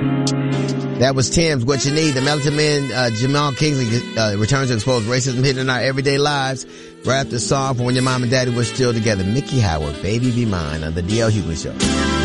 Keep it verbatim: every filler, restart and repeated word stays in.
That was Tim's What You Need. The Melatonin Man, uh, Jamal Kingsley, uh, returns to expose racism hidden in our everyday lives. Right after the song for When Your Mom and Daddy Were Still Together. Mickey Howard, Baby Be Mine on the D L Hughley Show.